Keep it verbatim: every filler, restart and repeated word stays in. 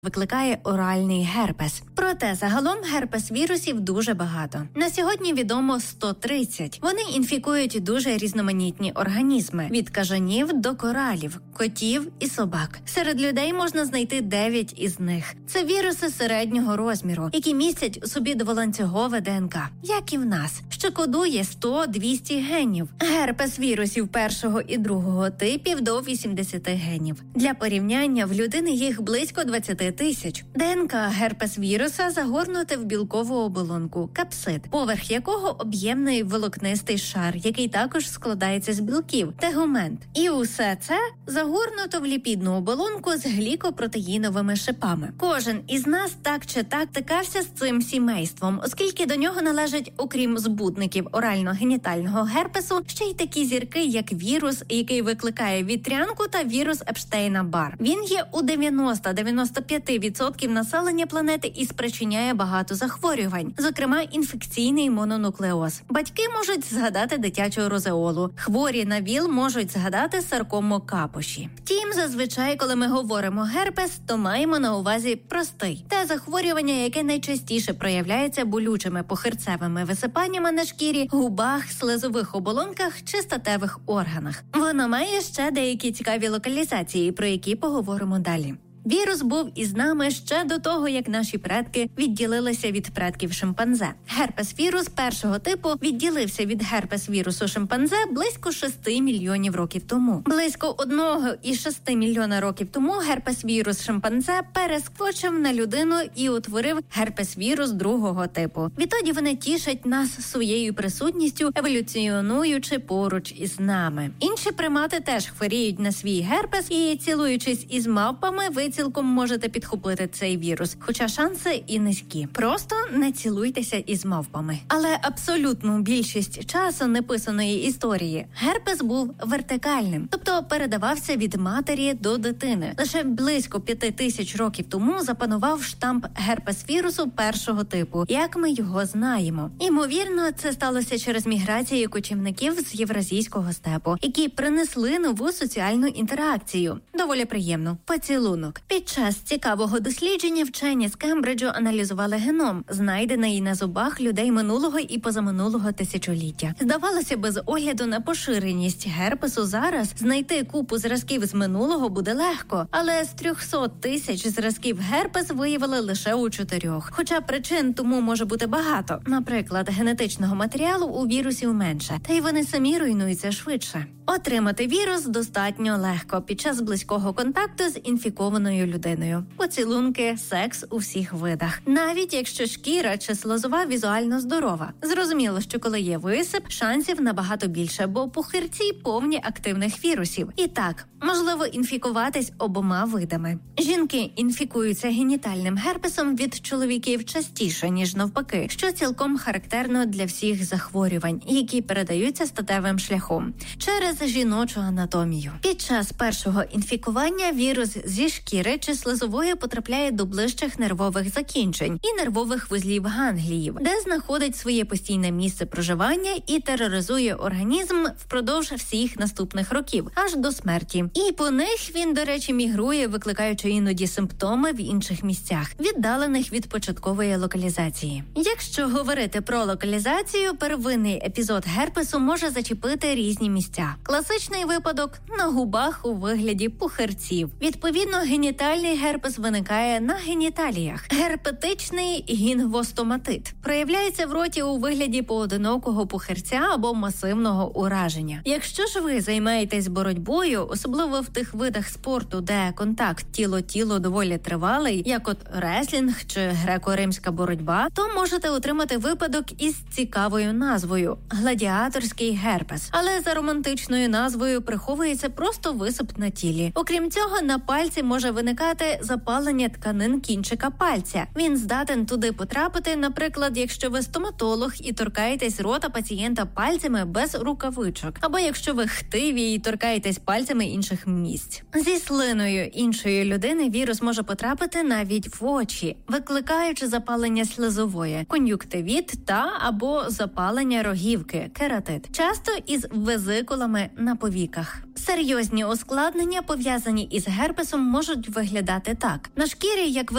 викликає оральний герпес. Проте загалом герпес-вірусів дуже багато. На сьогодні відомо сто тридцять. Вони інфікують дуже різноманітні організми – від кажанів до коралів, котів і собак. Серед людей можна знайти дев'ять із них. Це віруси середнього розміру, які містять у собі дволанцюгове ДНК, як і в нас, що кодує сто-двісті генів. Герпес-вірусів першого і другого типів до вісімдесят генів. Для порівняння, в людини їх близько двадцять тисяч. ДНК герпес-віруса загорнуте в білкову оболонку – капсид, поверх якого об'ємний волокнистий шар, який також складається з білків – тегумент. І усе це загорнуто в ліпідну оболонку з глікопротеїновими шипами. Кожен із нас так чи так стикався з цим сімейством, оскільки до нього належать, окрім збудників орально-генітального герпесу, ще й такі зірки, як вірус, який викликає вітрянку, та вірус Епштейна-Бар. Він є у дев'яносто-дев'яносто п'ять відсотків населення планети і спричиняє багато захворювань, зокрема інфекційний мононуклеоз. Батьки можуть згадати дитячу розеолу, хворі на ВІЛ можуть згадати саркому Капоші. Втім, зазвичай, коли ми говоримо герпес, то маємо на увазі простий. Те захворювання, яке найчастіше проявляється болючими похирцевими висипаннями на шкірі, губах, слизових оболонках чи статевих органах. Воно має ще деякі цікаві локалізації, про які поговоримо далі. Вірус був із нами ще до того, як наші предки відділилися від предків шимпанзе. Герпес-вірус першого типу відділився від герпес-вірусу шимпанзе близько шести мільйонів років тому. Близько одного і шести мільйона років тому герпес-вірус шимпанзе перескочив на людину і утворив герпес-вірус другого типу. Відтоді вони тішать нас своєю присутністю, еволюціонуючи поруч із нами. Інші примати теж хворіють на свій герпес і, цілуючись із мавпами, ви цілком можете підхопити цей вірус, хоча шанси і низькі. Просто не цілуйтеся із мавпами. Але абсолютну більшість часу неписаної історії герпес був вертикальним, тобто передавався від матері до дитини. Лише близько п'яти тисяч років тому запанував штамп герпес-вірусу першого типу, як ми його знаємо. Імовірно, це сталося через міграцію кочівників з євразійського степу, які принесли нову соціальну інтеракцію. Доволі приємно. Поцілунок. Під час цікавого дослідження вчені з Кембриджу аналізували геном, знайдений на зубах людей минулого і позаминулого тисячоліття. Здавалося, без огляду на поширеність герпесу зараз знайти купу зразків з минулого буде легко, але з трьохсот тисяч зразків герпес виявили лише у чотирьох. Хоча причин тому може бути багато. Наприклад, генетичного матеріалу у вірусів менше, та й вони самі руйнуються швидше. Отримати вірус достатньо легко під час близького контакту з інфікованою людиною. Поцілунки, секс у всіх видах. Навіть якщо шкіра чи слизова візуально здорова. Зрозуміло, що коли є висип, шансів набагато більше, бо пухирці повні активних вірусів. І так, можливо інфікуватись обома видами. Жінки інфікуються генітальним герпесом від чоловіків частіше, ніж навпаки, що цілком характерно для всіх захворювань, які передаються статевим шляхом, через жіночу анатомію. Під час першого інфікування вірус зі шкіри чи слизової потрапляє до ближчих нервових закінчень і нервових вузлів гангліїв, де знаходить своє постійне місце проживання і тероризує організм впродовж всіх наступних років, аж до смерті. І по них він, до речі, мігрує, викликаючи іноді симптоми в інших місцях, віддалених від початкової локалізації. Якщо говорити про локалізацію, первинний епізод герпесу може зачепити різні місця. Класичний випадок – на губах у вигляді пухирців. Відповідно, генітальний герпес виникає на геніталіях. Герпетичний гінгвостоматит проявляється в роті у вигляді поодинокого пухирця або масивного ураження. Якщо ж ви займаєтесь боротьбою, особливо в тих видах спорту, де контакт тіло-тіло доволі тривалий, як от реслінг чи греко-римська боротьба, то можете отримати випадок із цікавою назвою – гладіаторський герпес. Але за романтичною назвою приховується просто висип на тілі. Окрім цього, на пальці може виникати запалення тканин кінчика пальця. Він здатен туди потрапити, наприклад, якщо ви стоматолог і торкаєтесь рота пацієнта пальцями без рукавичок, або якщо ви хтиві і торкаєтесь пальцями інших місць. Зі слиною іншої людини вірус може потрапити навіть в очі, викликаючи запалення слизової, кон'юктивіт та або запалення рогівки, кератит, часто із везикулами на повіках. Серйозні ускладнення, пов'язані із герпесом, можуть виглядати так. На шкірі, як ви